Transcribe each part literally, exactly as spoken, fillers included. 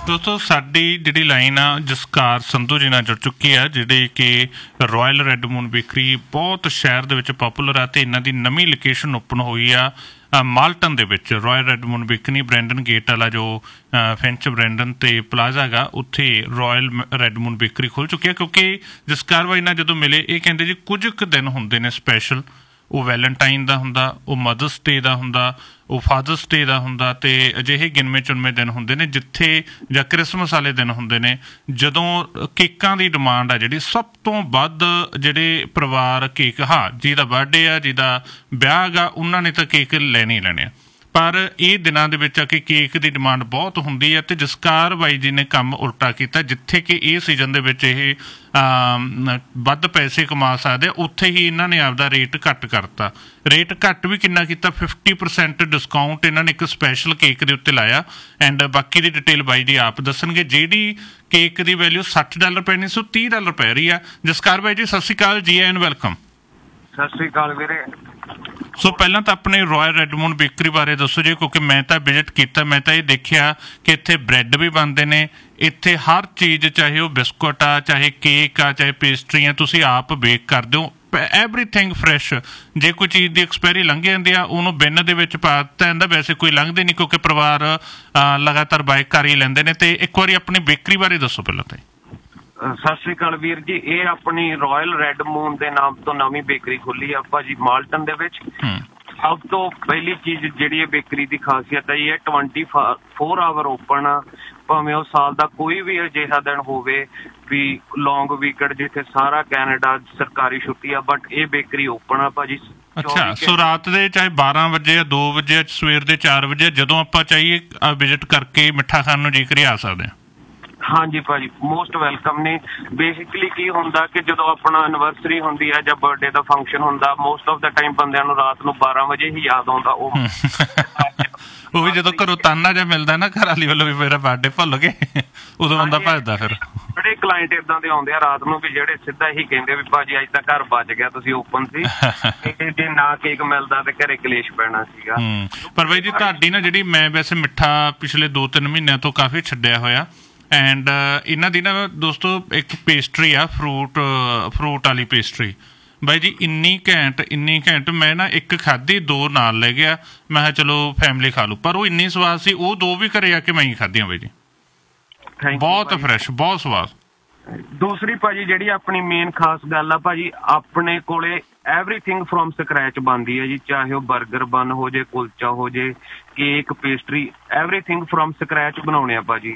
ਦੋਸਤੋ ਸਾਡੀ ਜਿਹੜੀ ਲਾਈਨ ਆ ਜਸਕਾਰ ਸੰਧੂ ਜੀ ਨਾਲ ਜੁੜ ਚੁੱਕੀ ਆ, ਜਿਹੜੇ ਕਿ ਰਾਇਲ ਰੈੱਡ ਮੂਨ ਬੇਕਰੀ ਬਹੁਤ ਸ਼ਹਿਰ ਦੇ ਵਿੱਚ ਪਾਪੂਲਰ ਆ ਅਤੇ ਇਹਨਾਂ ਦੀ ਨਵੀਂ ਲੋਕੇਸ਼ਨ ਓਪਨ ਹੋਈ ਆ ਮਾਲਟਨ ਦੇ ਵਿੱਚ। Royal red moon bakery Brandon gate ਵਾਲਾ ਜੋ ਫਿੰਚ ਬਰੈਂਡਨ ਅਤੇ ਪਲਾਜ਼ਾ ਹੈਗਾ, ਉੱਥੇ ਰਾਇਲ ਰੈੱਡ ਮੂਨ ਬੇਕਰੀ ਖੁੱਲ੍ਹ ਚੁੱਕੀ ਆ। ਕਿਉਂਕਿ ਜਸਕਾਰ ਬਾਈ ਨਾਲ ਜਦੋਂ ਮਿਲੇ ਇਹ ਕਹਿੰਦੇ ਜੀ ਕੁਝ ਕੁ ਦਿਨ ਹੁੰਦੇ ਨੇ ਸਪੈਸ਼ਲ, ਉਹ ਵੈਲੈਂਟਾਈਨ ਦਾ ਹੁੰਦਾ, ਉਹ ਮਦਰਸ ਡੇ ਦਾ ਹੁੰਦਾ, ਉਹ ਫਾਦਰਸ ਡੇ ਦਾ ਹੁੰਦਾ, ਅਤੇ ਅਜਿਹੇ ਗਿਣਵੇਂ ਚੁਣਵੇਂ ਦਿਨ ਹੁੰਦੇ ਨੇ ਜਿੱਥੇ ਜਾਂ ਕ੍ਰਿਸਮਸ ਵਾਲੇ ਦਿਨ ਹੁੰਦੇ ਨੇ ਜਦੋਂ ਕੇਕਾਂ ਦੀ ਡਿਮਾਂਡ ਆ ਜਿਹੜੀ ਸਭ ਤੋਂ ਵੱਧ। ਜਿਹੜੇ ਪਰਿਵਾਰ ਕੇਕ, ਹਾਂ ਜਿਹਦਾ ਬਰਥਡੇ ਆ, ਜਿਹਦਾ ਵਿਆਹ ਹੈਗਾ, ਉਹਨਾਂ ਨੇ ਤਾਂ ਕੇਕ ਲੈਣੇ ਹੀ ਲੈਣੇ ਆ, ਪਰ ਇਹ ਦਿਨਾਂ ਦੇ ਵਿੱਚ ਆ ਕਿ ਕੇਕ ਦੀ ਡਿਮਾਂਡ ਬਹੁਤ ਹੁੰਦੀ ਹੈ। ਅਤੇ ਜਸਕਾਰ ਬਾਈ ਜੀ ਨੇ ਕੰਮ ਉਲਟਾ ਕੀਤਾ, ਜਿੱਥੇ ਕਿ ਇਹ ਸੀਜ਼ਨ ਦੇ ਵਿੱਚ ਇਹ ਵੱਧ ਪੈਸੇ ਕਮਾ ਸਕਦੇ, ਉੱਥੇ ਹੀ ਇਹਨਾਂ ਨੇ ਆਪਦਾ ਰੇਟ ਘੱਟ ਕਰਤਾ। ਰੇਟ ਘੱਟ ਵੀ ਕਿੰਨਾ ਕੀਤਾ, ਫਿਫਟੀ ਪਰਸੈਂਟ ਡਿਸਕਾਊਂਟ ਇਹਨਾਂ ਨੇ ਇੱਕ ਸਪੈਸ਼ਲ ਕੇਕ ਦੇ ਉੱਤੇ ਲਾਇਆ। ਐਂਡ ਬਾਕੀ ਦੀ ਡਿਟੇਲ ਬਾਈ ਜੀ ਆਪ ਦੱਸਣਗੇ। ਜਿਹੜੀ ਕੇਕ ਦੀ ਵੈਲਿਊ ਸੱਠ ਡਾਲਰ ਪੈਣੀ ਸੀ ਉਹ ਤੀਹ ਡਾਲਰ ਪੈ ਰਹੀ ਆ। ਜਸਕਾਰ ਬਾਈ ਜੀ ਸਤਿ ਸ਼੍ਰੀ ਅਕਾਲ, ਜੀ ਐਂਡ ਵੈਲਕਮ। ਸਤਿ ਸ਼੍ਰੀ ਅਕਾਲ ਵੀਰੇ। ਸੋ ਪਹਿਲਾਂ ਤਾਂ ਆਪਣੇ ਰਾਇਲ ਰੈੱਡ ਮੂਨ ਬੇਕਰੀ ਬਾਰੇ ਦੱਸੋ ਜੀ, ਕਿਉਂਕਿ ਮੈਂ ਤਾਂ ਵਿਜ਼ਿਟ ਕੀਤਾ, ਮੈਂ ਤਾਂ ਇਹ ਦੇਖਿਆ ਕਿ ਇੱਥੇ ਬ੍ਰੈਡ ਵੀ ਬਣਦੇ ਨੇ, ਇੱਥੇ ਹਰ ਚੀਜ਼, ਚਾਹੇ ਉਹ ਬਿਸਕੁਟ ਆ, ਚਾਹੇ ਕੇਕ ਆ, ਚਾਹੇ ਪੇਸਟਰੀਆਂ, ਤੁਸੀਂ ਆਪ ਬੇਕ ਕਰਦੇ ਹੋ, ਐਵਰੀਥਿੰਗ ਫਰੈਸ਼। ਜੇ ਕੋਈ ਚੀਜ਼ ਦੀ ਐਕਸਪਾਇਰੀ ਲੰਘ ਜਾਂਦੀ ਆ ਉਹਨੂੰ ਬਿਨ ਦੇ ਵਿੱਚ ਪਾ ਦਿੱਤਾ ਜਾਂਦਾ, ਵੈਸੇ ਕੋਈ ਲੰਘਦੇ ਨਹੀਂ ਕਿਉਂਕਿ ਪਰਿਵਾਰ ਲਗਾਤਾਰ ਬਾਈਕ ਕਰ ਹੀ ਲੈਂਦੇ ਨੇ। ਅਤੇ ਇੱਕ ਵਾਰੀ ਆਪਣੀ ਬੇਕਰੀ ਬਾਰੇ ਦੱਸੋ ਪਹਿਲਾਂ ਤਾਂ। ਸਤਿ ਸ਼੍ਰੀ ਅਕਾਲ ਵੀਰ ਜੀ। ਇਹ ਆਪਣੀ ਰਾਇਲ ਰੈੱਡ ਮੂਨ ਦੇ ਨਾਮ ਤੋਂ ਨਵੀਂ ਬੇਕਰੀ ਖੁੱਲੀ ਆ ਭਾਜੀ ਮਾਲਟਨ ਦੇ ਵਿੱਚ। ਸਭ ਤੋਂ ਪਹਿਲੀ ਚੀਜ਼ ਜਿਹੜੀ ਇਹ ਬੇਕਰੀ ਦੀ ਖਾਸੀਅਤ ਹੈ, ਇਹ ਟਵੰਟੀ ਫੋਰ ਆਵਰ ਓਪਨ ਆ, ਭਾਵੇਂ ਉਹ ਸਾਲ ਦਾ ਕੋਈ ਵੀ ਅਜਿਹਾ ਦਿਨ ਹੋਵੇ ਵੀ ਲੌਂਗ ਵੀਕਐਂਡ ਜਿੱਥੇ ਸਾਰਾ ਕੈਨੇਡਾ ਸਰਕਾਰੀ ਛੁੱਟੀ ਆ, ਬਟ ਇਹ ਬੇਕਰੀ ਓਪਨ ਆ ਭਾਜੀ। ਅੱਛਾ, ਸੋ ਰਾਤ ਦੇ ਚਾਹੇ ਬਾਰਾਂ ਵਜੇ ਜਾਂ ਦੋ ਵਜੇ, ਸਵੇਰ ਦੇ ਚਾਰ ਵਜੇ, ਜਦੋਂ ਆਪਾਂ ਚਾਹੀਏ ਵਿਜ਼ਿਟ ਕਰਕੇ ਮਿੱਠਾ ਖਾਣ ਨੂੰ ਜੇਕਰ ਆ ਸਕਦੇ ਹਾਂ। ਹਾਂਜੀ ਭਾਜੀ, ਮੋਸਟ ਵੈਲਕਮ ਨੇ। ਬੇਸਿਕਲੀ ਕੀ ਹੁੰਦਾ ਕਿ ਜਦੋਂ ਆਪਣਾ ਐਨਵਰਸਰੀ ਹੁੰਦੀ ਹੈ ਜਾਂ ਬਰਥਡੇ ਦਾ ਫੰਕਸ਼ਨ ਹੁੰਦਾ, ਮੋਸਟ ਆਫ ਦਾ ਟਾਈਮ ਬੰਦਿਆਂ ਨੂੰ ਰਾਤ ਨੂੰ ਬਾਰਾਂ ਵਜੇ ਹੀ ਯਾਦ ਆਉਂਦਾ। ਉਹ ਉਹ ਵੀ ਜਦੋਂ ਘਰੋਂ ਤਾਨਾ ਜਿਹਾ ਮਿਲਦਾ ਨਾ ਘਰ ਵਾਲੀ ਵੱਲੋਂ ਵੀ ਮੇਰਾ ਬਰਥਡੇ ਭੁੱਲ ਗਏ, ਉਦੋਂ ਬੰਦਾ ਭੱਜਦਾ। ਫਿਰ ਬੜੇ ਕਲਾਇੰਟ ਏਦਾਂ ਦੇ ਆਉਂਦੇ ਆ ਰਾਤ ਨੂੰ ਵੀ ਜਿਹੜੇ ਸਿੱਧਾ ਹੀ ਕਹਿੰਦੇ ਵੀ ਭਾਜੀ ਅੱਜ ਤਾਂ ਘਰ ਬਚ ਗਿਆ, ਤੁਸੀਂ ਓਪਨ ਸੀ, ਜੇ ਨਾ ਕੇਕ ਮਿਲਦਾ ਤੇ ਘਰੇ ਕਲੇਸ਼ ਪੈਣਾ ਸੀਗਾ। ਪਰ ਬਾਈ ਜੀ ਤੁਹਾਡੀ ਨਾ ਜਿਹੜੀ, ਮੈਂ ਵੈਸੇ ਮਿੱਠਾ ਪਿਛਲੇ ਦੋ ਤਿੰਨ ਮਹੀਨਿਆਂ ਤੋਂ ਕਾਫੀ ਛੱਡਿਆ ਹੋਇਆ, ਐਂਡ ਇਹਨਾਂ ਦੀ ਨਾ ਦੋਸਤੋ ਇੱਕ ਪੇਸਟਰੀ ਆ, ਫਰੂਟ ਫਰੂਟ ਵਾਲੀ ਪੇਸਟਰੀ ਬਾਈ ਜੀ, ਇੰਨੀ ਘੈਂਟ ਇੰਨੀ ਘੈਂਟ। ਮੈਂ ਨਾ ਇੱਕ ਖਾਧੀ, ਦੋ ਨਾਲ ਲੈ ਗਿਆ, ਮੈਂ ਕਿਹਾ ਚਲੋ ਫੈਮਿਲੀ ਖਾ ਲੂ, ਪਰ ਉਹ ਇੰਨੀ ਸਵਾਦ ਸੀ, ਉਹ ਦੋ ਵੀ ਘਰੇ ਆ ਕੇ ਮੈਂ ਹੀ ਖਾਧੀਆਂ ਬਾਈ ਜੀ। ਬਹੁਤ ਫਰੈਸ਼, ਬਹੁਤ ਸਵਾਦ। ਦੂਸਰੀ ਭਾਜੀ ਜਿਹੜੀ ਆਪਣੀ ਮੇਨ ਖਾਸ ਗੱਲ ਆ ਭਾਜੀ, ਆਪਣੇ ਕੋਲੇ ਐਵਰੀਥਿੰਗ ਫਰੋਮ ਸਕਰੈਚ ਬਣਦੀ ਹੈ ਜੀ, ਚਾਹੇ ਉਹ ਬਰਗਰ ਬਨ ਹੋ ਜੇ, ਕੁਲਚਾ ਹੋ ਜੇ, cake, pastry, everything from scratch ਬਣਾਉਣੇ ਆ ਭਾਜੀ।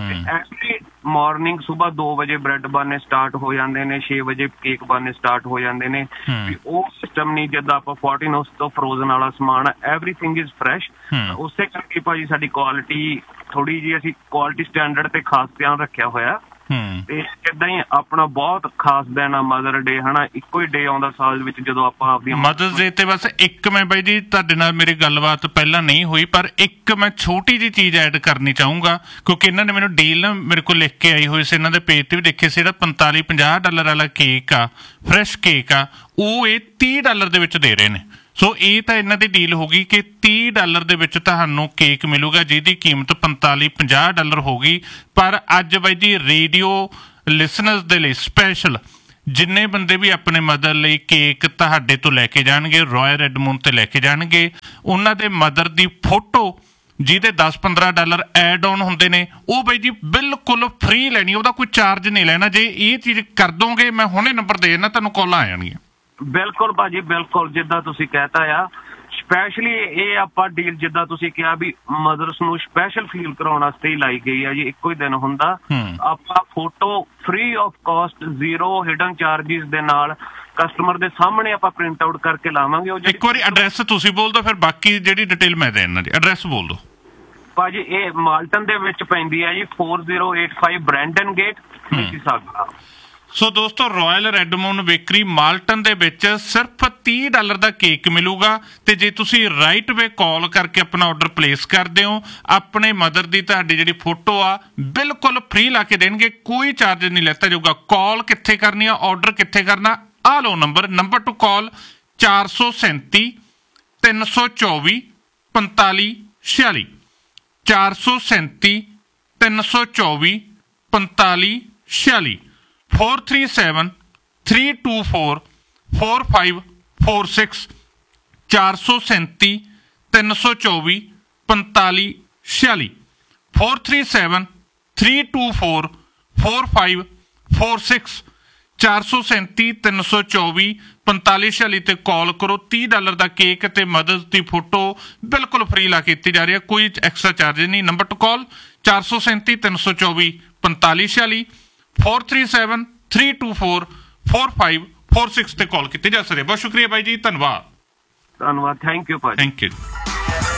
ਐਵਰੀ ਮਾਰਨਿੰਗ ਸੁਬਾਹ ਦੋ ਵਜੇ ਬ੍ਰੈਡ ਬਣਨੇ ਸਟਾਰਟ ਹੋ ਜਾਂਦੇ ਨੇ, ਛੇ ਵਜੇ ਕੇਕ ਬਣਨੇ ਸਟਾਰਟ ਹੋ ਜਾਂਦੇ ਨੇ। ਉਹ ਸਿਸਟਮ ਨਹੀਂ ਜਿੱਦਾਂ ਆਪਾਂ ਫੋਰਟੀਨ ਉਸ ਤੋਂ ਫਰੋਜ਼ਨ ਵਾਲਾ ਸਮਾਨ, ਐਵਰੀਥਿੰਗ ਇਜ਼ ਫਰੈਸ਼। ਉਸੇ ਕਰਕੇ ਭਾਜੀ ਸਾਡੀ ਕੁਆਲਿਟੀ ਥੋੜੀ ਜਿਹੀ, ਅਸੀਂ ਕੁਆਲਿਟੀ ਸਟੈਂਡਰਡ ਤੇ ਖਾਸ ਧਿਆਨ ਰੱਖਿਆ ਹੋਇਆ। ਤੇ ਏਦਾਂ ਹੀ ਆਪਣਾ ਬਹੁਤ ਖਾਸ ਦਿਨ ਆ ਮਦਰ ਡੇ, ਹਨਾ, ਇੱਕੋ ਹੀ ਡੇ ਆਉਂਦਾ ਸਾਲ ਵਿੱਚ ਜਦੋਂ ਆਪਾਂ ਆਪਦੀ ਮਦਰਸ ਡੇ ਤੇ। ਬਸ ਇੱਕ ਮੈਂ ਬਾਈ ਜੀ ਤੁਹਾਡੇ ਨਾਲ ਮੇਰੀ ਗੱਲਬਾਤ ਪਹਿਲਾਂ ਨਹੀਂ ਹੋਈ, ਪਰ ਇੱਕ ਮੈਂ ਛੋਟੀ ਜਿਹੀ ਚੀਜ਼ ਐਡ ਕਰਨੀ ਚਾਹੂੰਗਾ, ਕਿਉਂਕਿ ਇਹਨਾਂ ਨੇ ਮੈਨੂੰ ਡੀਲ ਨਾ ਮੇਰੇ ਕੋਲ ਲਿਖ ਕੇ ਆਈ ਹੋਈ ਸੀ, ਇਹਨਾਂ ਦੇ ਪੇਜ ਤੇ ਵੀ ਦੇਖੇ ਸੀ, ਜਿਹੜਾ ਪੰਤਾਲੀ ਪੰਜਾਹ ਡਾਲਰ ਵਾਲਾ ਕੇਕ ਆ, ਫਰੈਸ਼ ਕੇਕ ਆ, ਉਹ ਇਹ ਤੀਹ ਡਾਲਰ ਦੇ ਵਿੱਚ ਦੇ ਰਹੇ ਨੇ। ਸੋ ਇਹ ਤਾਂ ਇਹਨਾਂ ਦੀ ਡੀਲ ਹੋ ਗਈ ਕਿ ਤੀਹ ਡਾਲਰ ਦੇ ਵਿੱਚ ਤੁਹਾਨੂੰ ਕੇਕ ਮਿਲੂਗਾ, ਜਿਹਦੀ ਕੀਮਤ ਪੰਤਾਲੀ ਪੰਜਾਹ ਡਾਲਰ ਹੋ ਗਈ। ਪਰ ਅੱਜ ਬਾਈ ਜੀ ਰੇਡੀਓ ਲਿਸਨਰਸ ਦੇ ਲਈ ਸਪੈਸ਼ਲ, ਜਿੰਨੇ ਬੰਦੇ ਵੀ ਆਪਣੇ ਮਦਰ ਲਈ ਕੇਕ ਤੁਹਾਡੇ ਤੋਂ ਲੈ ਕੇ ਜਾਣਗੇ, ਰਾਇਲ ਰੈੱਡ ਮੂਨ ਤੇ ਲੈ ਕੇ ਜਾਣਗੇ, ਉਹਨਾਂ ਦੇ ਮਦਰ ਦੀ ਫੋਟੋ ਜਿਹਦੇ ਦਸ ਪੰਦਰਾਂ ਡਾਲਰ ਐਡ ਆਨ ਹੁੰਦੇ ਨੇ, ਉਹ ਬਾਈ ਜੀ ਬਿਲਕੁਲ ਫ੍ਰੀ ਲੈਣੀ, ਉਹਦਾ ਕੋਈ ਚਾਰਜ ਨਹੀਂ ਲੈਣਾ। ਜੇ ਇਹ ਚੀਜ਼ ਕਰ ਦੋਗੇ, ਮੈਂ ਹੁਣੇ ਨੰਬਰ ਦੇ ਦੇਣਾ, ਤੁਹਾਨੂੰ ਕਾਲਾਂ ਆ ਜਾਣਗੀਆਂ। ਬਿਲਕੁਲ ਭਾਜੀ, ਬਿਲਕੁਲ ਜਿੱਦਾਂ ਤੁਸੀਂ ਕਹਿਤਾ ਆ। ਸਪੈਸ਼ਲੀ ਇਹ ਆਪਾਂ ਡੀਲ ਜਿੱਦਾਂ ਤੁਸੀਂ ਕਿਹਾ ਵੀ ਮਦਰਸ ਨੂੰ ਸਪੈਸ਼ਲ ਫੀਲ ਕਰਾਉਣ ਵਾਸਤੇ ਹੀ ਲਾਈ ਗਈ ਆ ਜੀ। ਇੱਕੋ ਹੀ ਦਿਨ ਹੁੰਦਾ, ਆਪਾਂ photo free of cost, zero hidden charges ਦੇ ਨਾਲ ਕਸਟਮਰ ਦੇ ਸਾਹਮਣੇ ਆਪਾਂ ਪ੍ਰਿੰਟ ਆਊਟ ਕਰਕੇ ਲਾਵਾਂਗੇ। ਉਹ ਇੱਕ ਵਾਰੀ ਐਡਰੈਸ ਤੁਸੀਂ ਬੋਲ ਦਿਓ, ਫਿਰ ਬਾਕੀ ਜਿਹੜੀ ਡਿਟੇਲ ਮੈਂ ਦੇ ਇਹਨਾਂ ਦੀ। ਐਡਰੈਸ ਬੋਲ ਦਿਓ ਭਾਜੀ। ਇਹ ਮਾਲਟਨ ਦੇ ਵਿੱਚ ਪੈਂਦੀ ਹੈ ਜੀ, four zero eight five Brandon gate, Mississauga. ਸੋ ਦੋਸਤੋ royal red moon bakery Malton ਦੇ ਵਿੱਚ ਸਿਰਫ ਤੀਹ ਡਾਲਰ ਦਾ ਕੇਕ ਮਿਲੂਗਾ। ਤੇ ਜੇ ਤੁਸੀਂ ਰਾਈਟ ਵੇ ਕਾਲ ਕਰਕੇ ਆਪਣਾ ਆਰਡਰ ਪਲੇਸ ਕਰਦੇ ਹੋ, ਆਪਣੇ ਮਦਰ ਦੀ ਤੁਹਾਡੀ ਜਿਹੜੀ ਫੋਟੋ ਆ ਬਿਲਕੁਲ ਫ੍ਰੀ ਲਾ ਕੇ ਦੇਣਗੇ, ਕੋਈ ਚਾਰਜ ਨਹੀਂ ਲੈਤਾ ਜਾਊਗਾ। ਕਾਲ ਕਿੱਥੇ ਕਰਨੀ ਆ, ਆਰਡਰ ਕਿੱਥੇ ਕਰਨਾ, ਆਹ ਲਓ ਨੰਬਰ ਨੰਬਰ ਟੂ ਕਾਲ ਚਾਰ ਸੌ ਸੈਂਤੀ ਤਿੰਨ ਸੌ ਚੌਵੀ ਪੰਤਾਲੀ ਛਿਆਲੀ, ਚਾਰ ਸੌ ਸੈਂਤੀ ਤਿੰਨ ਸੌ ਚੌਵੀ ਪੰਤਾਲੀ ਛਿਆਲੀ four three seven three two four four five four six ਚਾਰ ਸੌ ਸੈਂਤੀ ਤਿੰਨ ਸੌ ਚੌਵੀ ਪੰਤਾਲੀ ਛਿਆਲੀ four three seven three two four four five four six ਚਾਰ ਸੌ ਸੈਂਤੀ ਤਿੰਨ ਸੌ ਚੌਵੀ ਪੰਤਾਲੀ ਛਿਆਲੀ ਤੇ ਕਾਲ ਕਰੋ। ਤੀਹ ਡਾਲਰ ਦਾ ਕੇਕ ਤੇ ਮਦਰਸ ਦੀ ਫੋਟੋ ਬਿਲਕੁਲ ਫ੍ਰੀ ਲਾ ਕੀਤੀ ਜਾ ਰਹੀ ਹੈ, ਕੋਈ ਐਕਸਟਰਾ ਚਾਰਜ ਨਹੀਂ। ਨੰਬਰ ਟੂ ਕਾਲ ਚਾਰ ਸੌ ਸੈਂਤੀ ਤਿੰਨ ਸੌ ਚੌਵੀ ਪੰਤਾਲੀ ਛਿਆਲੀ four three seven three two four four five four six ਤੇ ਕਾਲ ਕੀਤੀ ਜਾ ਸਕਦੀ ਹੈ। ਬਹੁਤ ਸ਼ੁਕਰੀਆ ਬਾਈ ਜੀ, ਧੰਨਵਾਦ। ਧੰਨਵਾਦ, ਥੈਂਕ ਯੂ ਭਾਜੀ। Thank you.